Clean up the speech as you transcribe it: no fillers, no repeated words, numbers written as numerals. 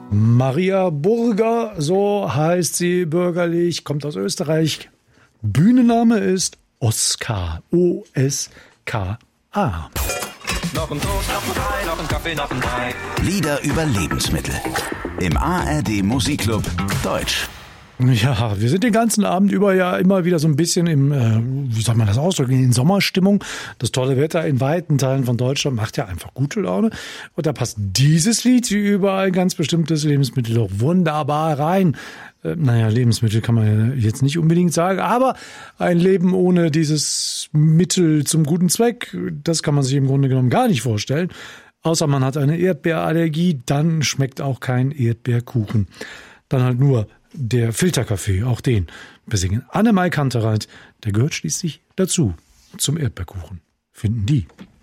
Maria Burger, so heißt sie bürgerlich, kommt aus Österreich. Bühnenname ist Oskar, O-S-K-A. Noch ein Toast, noch ein Brei, noch ein Kaffee, noch ein Brei. Lieder über Lebensmittel. Im ARD Musikclub Deutsch. Ja, wir sind den ganzen Abend über ja immer wieder so ein bisschen wie soll man das ausdrücken, in Sommerstimmung. Das tolle Wetter in weiten Teilen von Deutschland macht ja einfach gute Laune. Und da passt dieses Lied wie überall ganz bestimmtes Lebensmittel doch wunderbar rein. Naja, Lebensmittel kann man ja jetzt nicht unbedingt sagen, aber ein Leben ohne dieses Mittel zum guten Zweck, das kann man sich im Grunde genommen gar nicht vorstellen. Außer man hat eine Erdbeerallergie, dann schmeckt auch kein Erdbeerkuchen. Dann halt nur der Filterkaffee, auch den besingen Annemai Kantereit, der gehört schließlich dazu, zum Erdbeerkuchen, finden die.